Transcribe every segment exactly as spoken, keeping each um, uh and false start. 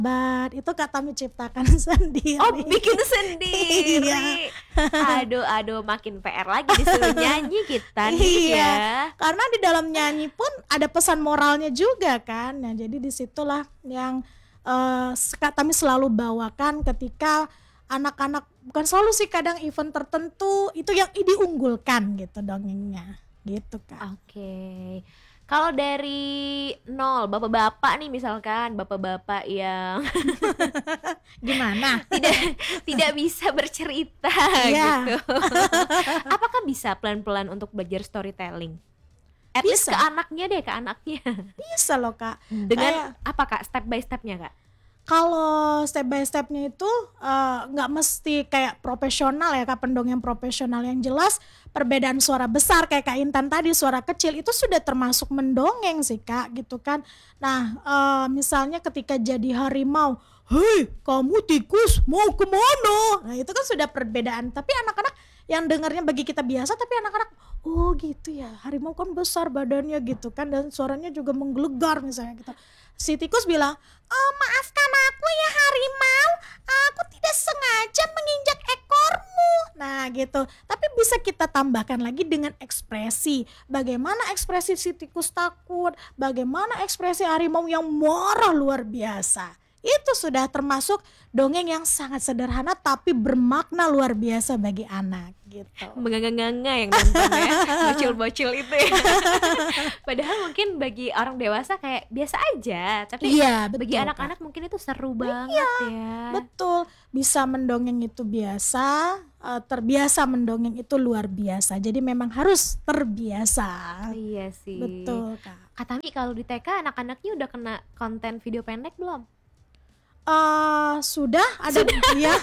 Bat, itu Kak Tami ciptakan sendiri. Oh, bikin sendiri. Iya. Aduh, aduh, makin P R lagi disuruh nyanyi kita nih Iya, ya. karena di dalam nyanyi pun ada pesan moralnya juga kan. Nah, jadi disitulah yang eh, Kak Tami selalu bawakan ketika anak-anak, bukan selalu sih, kadang event tertentu itu yang diunggulkan gitu dongengnya, gitu Kak. Oke. Kalau dari nol, bapak-bapak nih misalkan, bapak-bapak yang Gimana? tidak tidak bisa bercerita Iya. gitu. Apakah bisa pelan-pelan untuk belajar storytelling? At least Bisa. ke anaknya deh, ke anaknya. Bisa loh Kak. Dengan Kayak apa Kak, step by stepnya Kak? kalau step by stepnya itu eh, nggak mesti kayak profesional ya Kak, pendongeng profesional. Yang jelas perbedaan suara besar kayak Kak Intan tadi, suara kecil itu sudah termasuk mendongeng sih Kak, gitu kan. Nah eh, misalnya ketika jadi harimau, hei kamu tikus mau kemana? Nah itu kan sudah perbedaan, tapi anak-anak yang dengarnya bagi kita biasa, tapi anak-anak oh gitu ya, harimau kan besar badannya gitu kan, dan suaranya juga menggelegar misalnya gitu. Si tikus bilang, oh maafkan aku ya harimau, aku tidak sengaja menginjak ekormu. Nah gitu, tapi bisa kita tambahkan lagi dengan ekspresi. Bagaimana ekspresi si tikus takut, bagaimana ekspresi harimau yang marah luar biasa. Itu sudah termasuk dongeng yang sangat sederhana tapi bermakna luar biasa bagi anak gitu. Menganga-nganga yang nonton ya, bocil-bocil itu ya. Padahal mungkin bagi orang dewasa kayak biasa aja, tapi Iya, bagi betul, anak-anak Kak. mungkin itu seru banget ya. Betul, bisa mendongeng itu biasa, eh, terbiasa mendongeng itu luar biasa. Jadi memang harus terbiasa. Iya sih. Betul, Kak. Kak Tami, kalau di T K anak-anaknya udah kena konten video pendek belum? Eh sudah ada ya.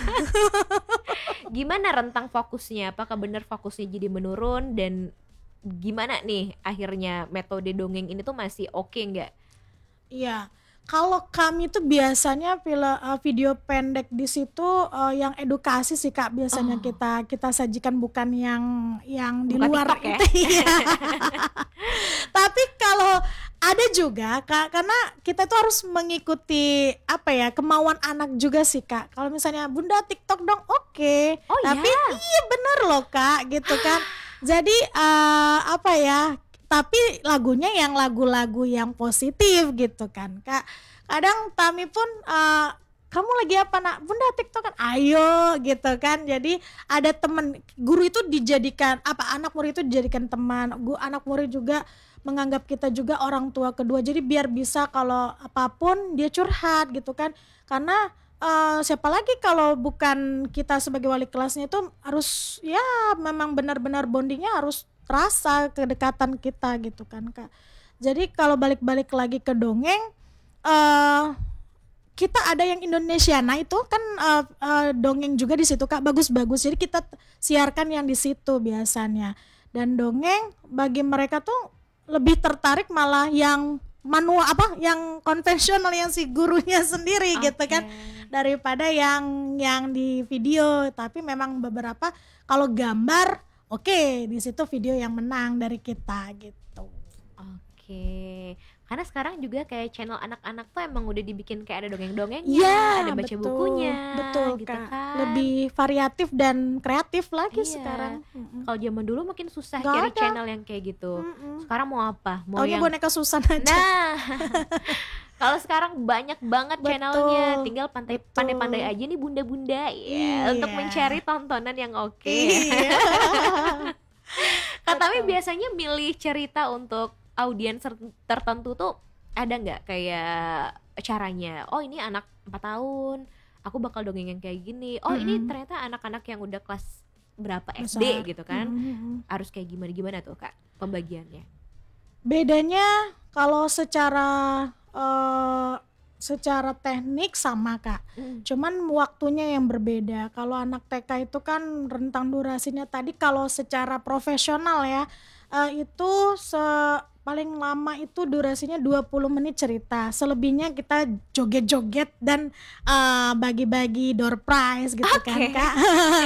Gimana rentang fokusnya? Apakah benar fokusnya jadi menurun, dan gimana nih akhirnya metode dongeng ini tuh masih oke nggak? Iya. Kalau kami tuh biasanya pila- eh, video pendek di situ eh, yang edukasi sih Kak, biasanya Oh. kita kita sajikan, bukan yang yang di Bukan luar TikTok ya? itu. Iya. Tapi kalau ada juga Kak, karena kita tuh harus mengikuti apa ya, kemauan anak juga sih Kak. Kalau misalnya Bunda TikTok dong, oke. Oh Tapi ya? iya bener loh Kak, gitu kan. Jadi eh, apa ya? Tapi lagunya yang lagu-lagu yang positif gitu kan Kak. Kadang Tami pun eh, kamu lagi apa nak? Bunda TikTok kan, ayo gitu kan. Jadi ada temen guru itu dijadikan apa, anak murid itu dijadikan teman. Gu- anak murid juga menganggap kita juga orang tua kedua. Jadi biar bisa kalau apapun dia curhat gitu kan. Karena eh, siapa lagi kalau bukan kita sebagai wali kelasnya, itu harus ya memang benar-benar bondingnya harus terasa, kedekatan kita gitu kan Kak. Jadi kalau balik-balik lagi ke dongeng, eh kita ada yang Indonesia. Nah itu kan eh, eh, dongeng juga di situ Kak, bagus-bagus. Jadi kita t- siarkan yang di situ biasanya. Dan dongeng bagi mereka tuh lebih tertarik malah yang manual apa, yang konvensional, yang si gurunya sendiri gitu kan, Oke. daripada yang yang di video. Tapi memang beberapa kalau gambar, oke, di situ video yang menang dari kita gitu. Oke. Karena sekarang juga kayak channel anak-anak tuh emang udah dibikin kayak ada dongeng-dongengnya, Iya, ada baca betul, bukunya, betul gitu Kak. kan. Lebih variatif dan kreatif lagi Iya. sekarang. Mm-mm. Kalau zaman dulu mungkin susah Nggak cari ada. channel yang kayak gitu. Mm-mm. Sekarang mau apa? Mau Taunya yang boneka Susan aja. Nah, kalau sekarang banyak banget channelnya, Betul, tinggal pantai, betul. pandai-pandai aja nih bunda-bunda ya, untuk Iya. mencari tontonan yang oke. Iya. Kak Tami Betul. biasanya milih cerita untuk audiens ter- tertentu tuh ada nggak kayak caranya? Oh ini anak empat tahun, aku bakal dongeng yang kayak gini. Oh ini Mm-mm. ternyata anak-anak yang udah kelas berapa S D Besar. gitu kan, Mm-mm. harus kayak gimana-gimana tuh Kak pembagiannya? Bedanya kalau secara eh, secara teknik sama Kak, Mm. cuman waktunya yang berbeda. Kalau anak T K itu kan rentang durasinya tadi, kalau secara profesional ya, Eh, itu se paling lama itu durasinya dua puluh menit cerita. Selebihnya kita joget-joget dan eh, bagi-bagi door prize gitu kan, Oke. Kak.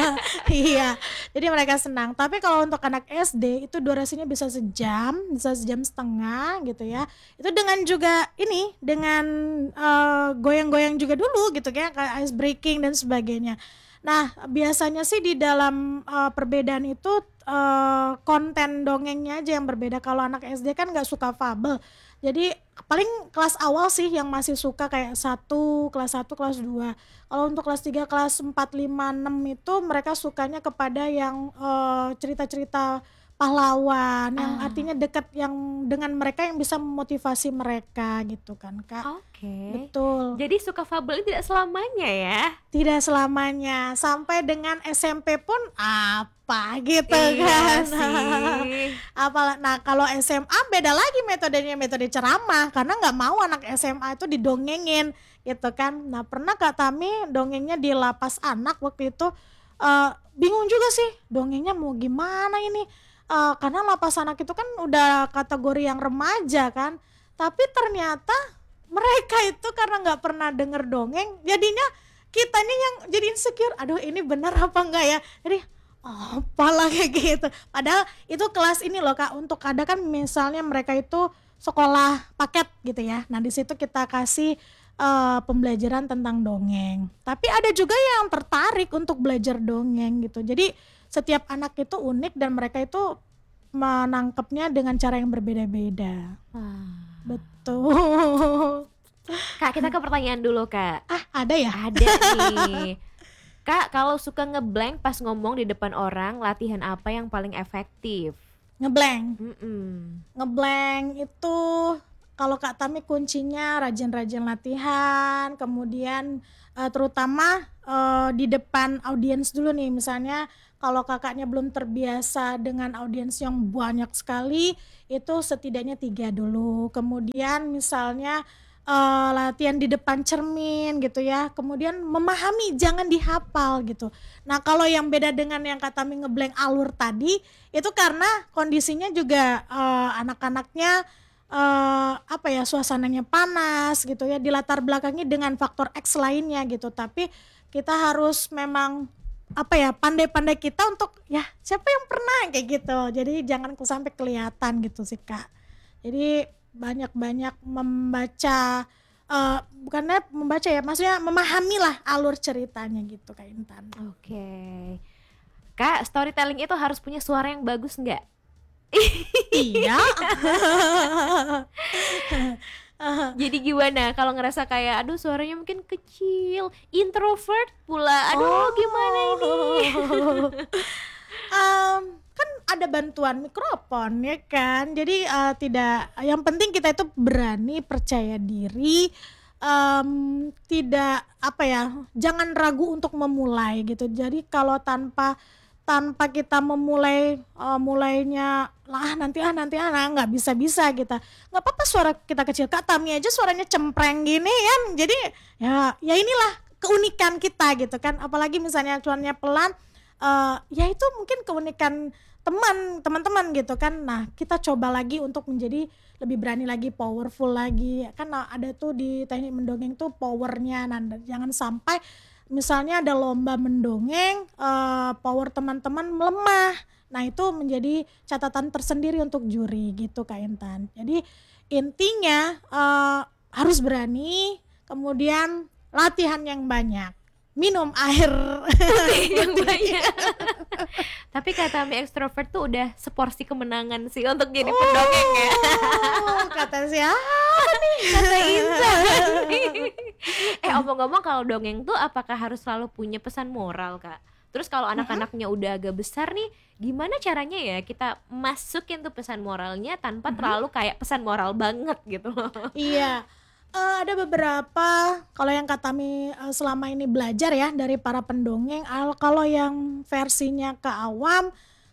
Iya. Jadi mereka senang. Tapi kalau untuk anak S D itu durasinya bisa sejam, bisa sejam setengah gitu ya. Itu dengan juga ini, dengan eh, goyang-goyang juga dulu gitu ya, kayak ice breaking dan sebagainya. Nah, biasanya sih di dalam eh, perbedaan itu eh, konten dongengnya aja yang berbeda. Kalau anak S D kan nggak suka fabel. Jadi paling kelas awal sih yang masih suka kayak satu, kelas satu, kelas dua. Kalau untuk kelas tiga, kelas empat, lima, enam itu mereka sukanya kepada yang eh, cerita-cerita pahlawan, yang Ah, artinya dekat yang dengan mereka yang bisa memotivasi mereka gitu kan, Kak. oke. Betul. Jadi suka fabel ini tidak selamanya ya? Tidak selamanya, sampai dengan S M P pun apa gitu Iya kan. sih. Apalah, nah kalau S M A beda lagi metodenya, metode ceramah karena nggak mau anak S M A itu didongengin gitu kan. Nah pernah Kak Tami dongengnya di lapas anak waktu itu, eh, bingung juga sih dongengnya mau gimana ini. Eh, karena lapas anak itu kan udah kategori yang remaja kan, tapi ternyata mereka itu karena nggak pernah denger dongeng jadinya kitanya yang jadi insecure, aduh ini benar apa enggak ya, jadi apalah kayak gitu. Padahal itu kelas ini loh Kak, untuk ada kan misalnya mereka itu sekolah paket gitu ya. Nah, di situ kita kasih eh, pembelajaran tentang dongeng. Tapi ada juga yang tertarik untuk belajar dongeng gitu. Jadi setiap anak itu unik dan mereka itu menangkapnya dengan cara yang berbeda-beda. Wah. Betul. Kak, kita ke pertanyaan dulu, Kak. Ah, ada ya? Ada nih. Kak, kalau suka ngeblank pas ngomong di depan orang, latihan apa yang paling efektif? Ngeblank. Mm-mm. Ngeblank itu kalau Kak Tami kuncinya rajin-rajin latihan, kemudian eh, terutama eh, di depan audiens dulu nih. Misalnya kalau kakaknya belum terbiasa dengan audiens yang banyak sekali, itu setidaknya tiga dulu. Kemudian misalnya eh, latihan di depan cermin gitu ya. Kemudian memahami, jangan dihafal gitu. Nah kalau yang beda dengan yang Kak Tami ngeblank alur tadi, itu karena kondisinya juga eh, anak-anaknya eh, apa ya, suasananya panas gitu ya, dilatar belakangi dengan faktor X lainnya gitu. Tapi kita harus memang apa ya, pandai-pandai kita untuk ya siapa yang pernah kayak gitu. Jadi jangan ke- sampai kelihatan gitu sih Kak. Jadi banyak-banyak membaca, eh, bukannya membaca ya, maksudnya memahami lah alur ceritanya gitu Kak Intan. Oke. Kak, storytelling itu harus punya suara yang bagus nggak? Tidak. Jadi gimana kalau ngerasa kayak aduh suaranya mungkin kecil, introvert pula. Aduh, gimana ini? Oh. Em, kan ada bantuan mikrofon ya kan. Jadi eh, tidak, yang penting kita itu berani, percaya diri, em, tidak apa ya, jangan ragu untuk memulai gitu. Jadi kalau tanpa tanpa kita memulai, eh, mulainya lah nanti ah nanti ah nah, nggak bisa bisa kita, nggak apa-apa suara kita kecil. Kak Tami aja suaranya cempreng gini kan, jadi ya ya inilah keunikan kita gitu kan. Apalagi misalnya suaranya pelan, eh, ya itu mungkin keunikan teman teman-teman gitu kan. Nah kita coba lagi untuk menjadi lebih berani lagi, powerful lagi kan. Nah, ada tuh di teknik mendongeng tuh powernya. Nah jangan sampai misalnya ada lomba mendongeng, eh, power teman-teman melemah. Nah itu menjadi catatan tersendiri untuk juri gitu Kak Intan. Jadi intinya eh, harus berani, kemudian latihan yang banyak, minum air Yang putih. banyak. Tapi kata Mi ekstrovert tuh udah seporsi kemenangan sih untuk jadi pendongeng ya. Oh, kata siapa nih? Kata Insan. Eh, omong-ngomong kalau dongeng tuh apakah harus selalu punya pesan moral, Kak? Terus kalau anak-anaknya udah agak besar nih, gimana caranya ya kita masukin tuh pesan moralnya tanpa terlalu kayak pesan moral banget gitu loh. Iya, eh, ada beberapa, kalau yang Katami eh, selama ini belajar ya dari para pendongeng, al- kalau yang versinya ke awam,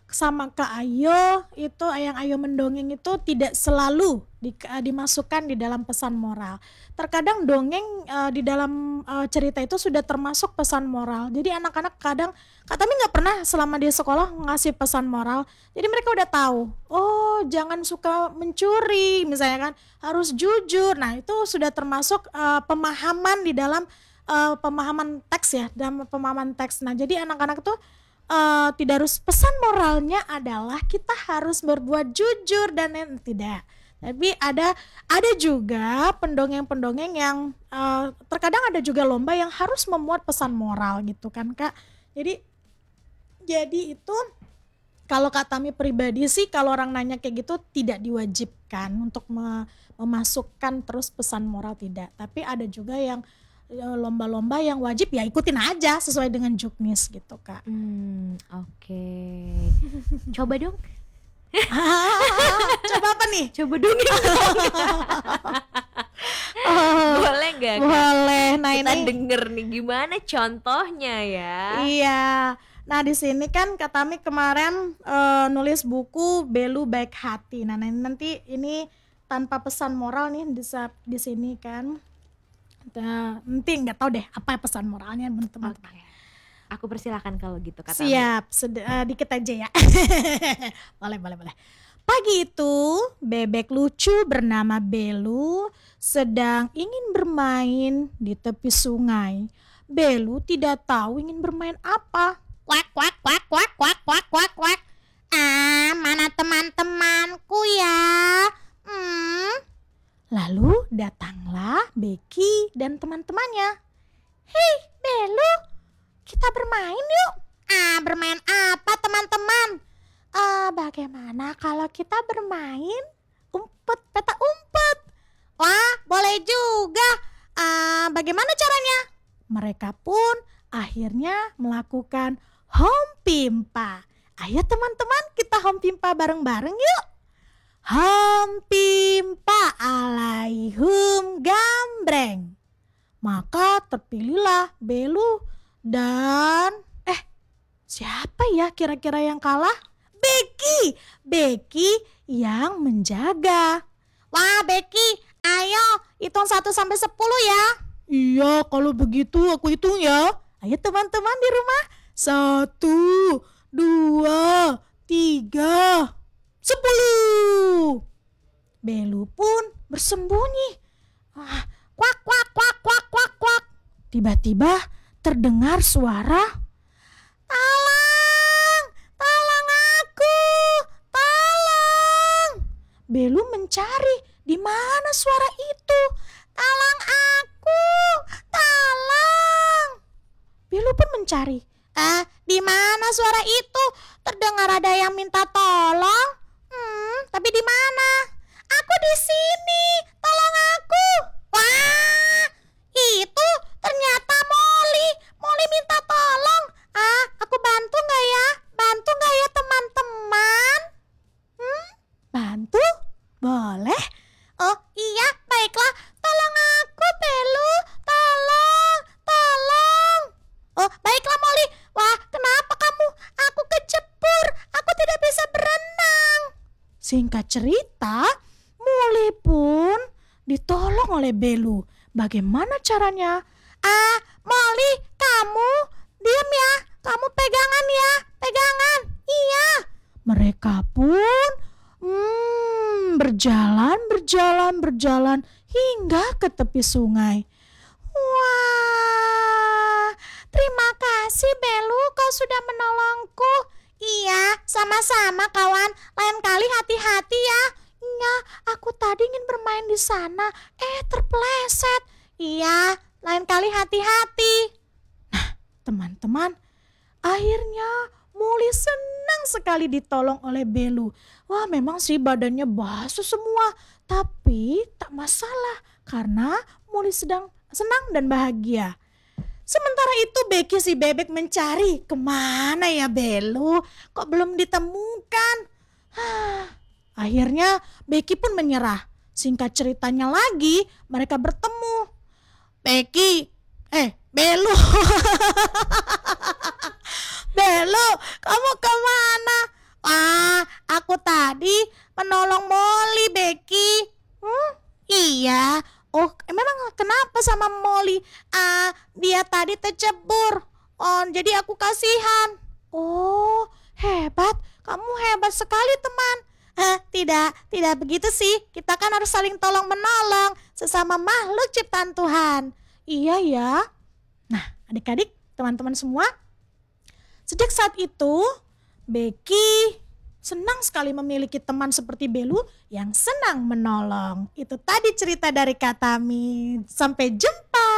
sama Kak Ayo itu yang Ayo mendongeng itu tidak selalu di, uh, dimasukkan di dalam pesan moral. Terkadang dongeng uh, di dalam uh, cerita itu sudah termasuk pesan moral. Jadi anak-anak kadang Kak Tami nggak pernah selama di sekolah ngasih pesan moral. Jadi mereka udah tahu, oh jangan suka mencuri misalnya kan, harus jujur. Nah itu sudah termasuk uh, pemahaman di dalam uh, pemahaman teks ya, dalam pemahaman teks. Nah jadi anak-anak tuh uh, tidak harus, pesan moralnya adalah kita harus berbuat jujur dan yang tidak. Tapi ada ada juga pendongeng-pendongeng yang uh, terkadang ada juga lomba yang harus memuat pesan moral gitu kan Kak. Jadi jadi itu kalau Kak Tami pribadi sih kalau orang nanya kayak gitu tidak diwajibkan untuk me- memasukkan terus pesan moral, tidak. Tapi ada juga yang eh, lomba-lomba yang wajib ya ikutin aja sesuai dengan juknis gitu Kak. Hmm, oke. Coba dong. Coba apa nih? Coba dong. Oh, Boleh nggak Kak? boleh. Nah Kita ini denger nih gimana contohnya ya. iya. Nah di sini kan Kak Tami kemarin eh, nulis buku Belu Baik Hati. Nah nanti, nanti ini tanpa pesan moral nih di sa- di sini kan. Nah, nanti nggak tahu deh apa pesan moralnya teman-teman. Oke. Aku persilahkan kalau gitu kata Ami. Siap, sed- eh, dikit aja ya. Boleh, boleh, boleh. Pagi itu, bebek lucu bernama Belu sedang ingin bermain di tepi sungai. Belu tidak tahu ingin bermain apa. Kuak, kuak, kuak, kuak, kuak, kuak, kuak, kuak. Ah, mana teman-temanku ya? Hmm. Lalu datanglah Becky dan teman-temannya. Hei, Belu, kita bermain yuk. Ah, bermain apa teman-teman? Ah, bagaimana kalau kita bermain umpet peta umpet? Wah, boleh juga. Ah, bagaimana caranya? Mereka pun akhirnya melakukan home pimpa. Ayo teman-teman, kita home pimpa bareng-bareng yuk. Home pimpa alaihum gambreng. Maka terpilihlah Belu dan eh siapa ya kira-kira yang kalah? Becky. Becky yang menjaga. Wah Becky, ayo hitung satu sampai sepuluh ya. Iya kalau begitu aku hitung ya. Ayo teman-teman di rumah. Satu, dua, tiga, sepuluh. Belu pun bersembunyi. Ah, kuak kuak kuak kuak kuak kuak. Tiba-tiba terdengar suara, tolong, tolong aku, tolong. Belu mencari di mana suara itu. Tolong aku, tolong. Belu pun mencari. Ah, di mana suara itu? Terdengar ada yang minta tolong. Hmm, tapi di mana? Aku di sini. Tolong aku. Wah, itu ternyata Molly. Molly minta tolong. Ah, aku bantu nggak ya? Bantu nggak ya teman-teman? Hmm, bantu? Boleh. Oh iya, baiklah. Tolong aku, Belu. Tolong, tolong. Oh, baiklah Molly. Wah, kenapa kamu? Aku kejebur. Aku tidak bisa berenang. Singkat cerita, Molly pun ditolong oleh Belu. Bagaimana caranya? Ah, Molly, kamu diam ya. Kamu pegangan ya, pegangan. Iya. Mereka pun hmm, berjalan, berjalan, berjalan hingga ke tepi sungai. Wah, terima kasih Belu, kau sudah menolongku. Iya, sama-sama kawan. Lain kali hati-hati ya. Iya, aku tadi ingin bermain di sana, eh terpeleset. Iya, lain kali hati-hati. Nah, teman-teman, akhirnya Molly senang sekali ditolong oleh Belu. Wah, memang sih badannya basuh semua, tapi tak masalah karena Molly sedang senang dan bahagia. Sementara itu Becky si bebek mencari, kemana ya Belu? Kok belum ditemukan? Hah. Akhirnya Becky pun menyerah. Singkat ceritanya lagi, mereka bertemu. Becky, eh Belu. Belu, kamu kemana? Ah, aku tadi menolong Molly, Becky. Hmm, iya. Oh, memang kenapa sama Molly? Ah, dia tadi tercebur. Oh, jadi aku kasihan. Oh, hebat. Kamu hebat sekali, teman. Eh, tidak, tidak begitu sih. Kita kan harus saling tolong menolong sesama makhluk ciptaan Tuhan. Iya ya. Nah, adik-adik, teman-teman semua, sejak saat itu Becky senang sekali memiliki teman seperti Belu yang senang menolong. Itu tadi cerita dari Kak Tami. Sampai jumpa.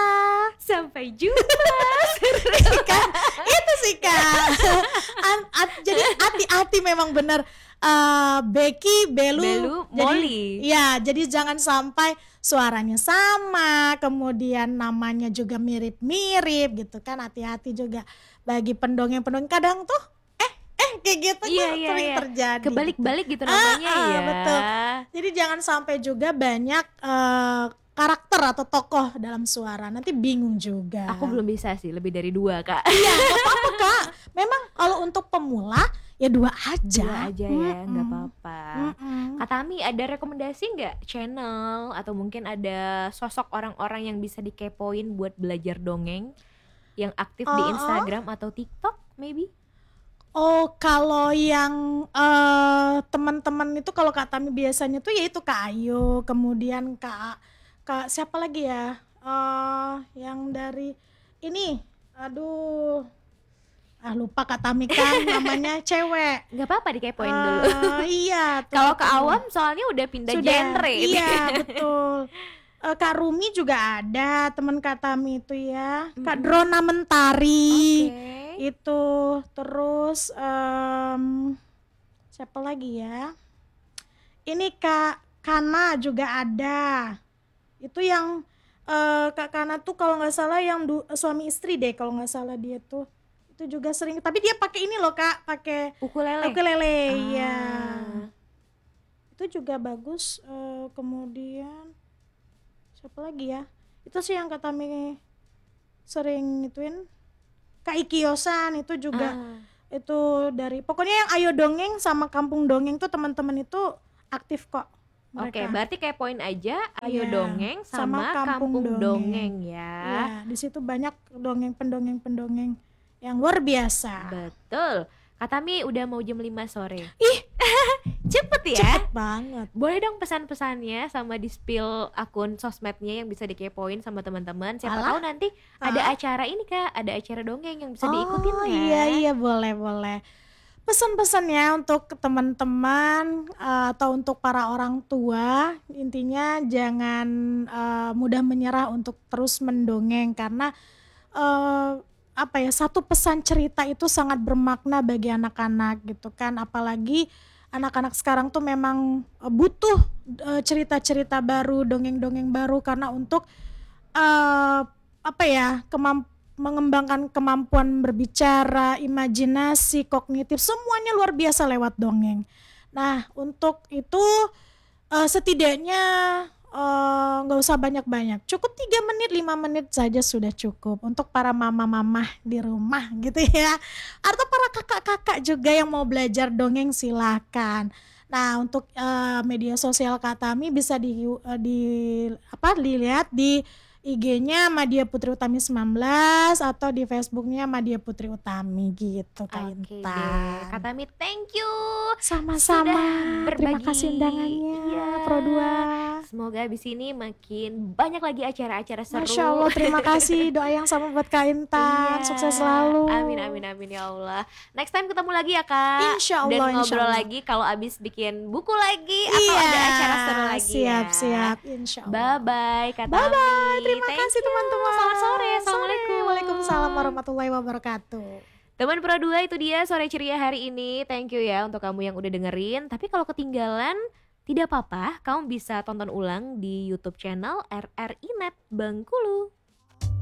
Sampai jumpa. Kak, itu sih Kak. An- at- jadi hati-hati memang benar. Uh, Becky, Belu, Belu, jadi, Molly. ya, jadi jangan sampai suaranya sama, kemudian namanya juga mirip-mirip gitu kan. Hati-hati juga bagi pendongeng-pendongeng, kadang tuh eh eh kayak gitu Iya, tuh iya, sering iya. terjadi. Kebalik-balik gitu Ah, namanya ah, ya. betul. Jadi jangan sampai juga banyak eh, karakter atau tokoh dalam suara, nanti bingung juga. Aku belum bisa sih lebih dari dua, Kak. Iya, nggak apa-apa Kak. Memang kalau untuk pemula ya dua aja. Dua aja ya, nggak Mm-mm. apa-apa. Mm-mm. Kak Tami, ada rekomendasi nggak channel atau mungkin ada sosok orang-orang yang bisa dikepoin buat belajar dongeng yang aktif di Oh, oh. Instagram atau TikTok maybe? Oh, kalau yang eh, teman-teman itu, kalau Kak Tami biasanya tuh yaitu Kak Ayu, kemudian Kak Kak siapa lagi ya? Eh, yang dari ini, aduh, ah lupa Kak Tami kan namanya cewek. Nggak apa-apa dikepoin dulu. Eh, iya. tuh, Kalau ke tuh. awam soalnya udah pindah Sudah, genre. iya betul. Eh, Kak Rumi juga ada, teman Kak Tami itu ya. Kak Mm-mm. Drona Mentari. Oke. Itu terus em, siapa lagi ya, ini Kak Kana juga ada. Itu yang eh, Kak Kana tuh kalau nggak salah yang du- suami istri deh kalau nggak salah, dia tuh itu juga sering, tapi dia pakai ini loh Kak, pakai Ukulele. ukulele ya. Ah. Itu juga bagus. Eh, kemudian siapa lagi ya, itu sih yang Kak Tami sering ituin. Kak Ikiosan itu juga. Ah. Itu dari pokoknya yang Ayo Dongeng sama Kampung Dongeng tuh teman-teman itu aktif kok Oke, mereka. berarti kepoin aja Ayo Iya, Dongeng sama, sama Kampung Kampung, Dongeng. Dongeng ya. Ya, di situ banyak dongeng pendongeng-pendongeng yang luar biasa. Betul. Kak Tami udah mau jam lima sore. Ih, Cepet ya. cepet banget. Boleh dong pesan-pesannya sama di spill akun sosmednya yang bisa dikepoin sama teman-teman. Siapa Alah. tahu nanti ada acara ini Kak, ada acara dongeng yang bisa diikutin Oh kan? iya iya, boleh boleh. Pesan-pesannya untuk teman-teman eh, atau untuk para orang tua, intinya jangan eh, mudah menyerah untuk terus mendongeng, karena eh, apa ya, satu pesan cerita itu sangat bermakna bagi anak-anak gitu kan. Apalagi anak-anak sekarang tuh memang eh, butuh eh, cerita-cerita baru, dongeng-dongeng baru, karena untuk eh, apa ya, kemamp- mengembangkan kemampuan berbicara, imajinasi, kognitif, semuanya luar biasa lewat dongeng. Nah, untuk itu eh, setidaknya eh, nggak usah banyak-banyak, cukup tiga menit, lima menit saja sudah cukup untuk para mama-mama di rumah gitu ya, atau para kakak-kakak juga yang mau belajar dongeng, silakan. Nah, untuk eh, media sosial Kak Tami bisa di, eh, di apa dilihat di I G-nya Madia Putri Utami sembilan belas atau di Facebook-nya Madia Putri Utami gitu Kak Oke deh, Intan. Kak Tami thank you. Sama-sama. Sudah Terima berbagi. kasih undangannya, Iya. Pro dua. Semoga abis ini makin banyak lagi acara-acara seru. Masya Allah, terima kasih. Doa yang sama buat Kak Intan. Iya. Sukses selalu. Amin amin amin ya Allah. Next time ketemu lagi ya Kak. Insya Allah, Dan insya ngobrol Allah. lagi kalau abis bikin buku lagi atau Iya, ada acara seru lagi siap, ya. siap. Insya Allah. Bye bye Kak Bye Tami. bye. Terima Thank kasih you. teman-teman. Selamat sore. Assalamualaikum. Sore. Waalaikumsalam warahmatullahi wabarakatuh. Teman Pro dua, itu dia sore ceria hari ini. Thank you ya untuk kamu yang udah dengerin. Tapi kalau ketinggalan tidak apa-apa, kamu bisa tonton ulang di YouTube channel R R I Net Bengkulu.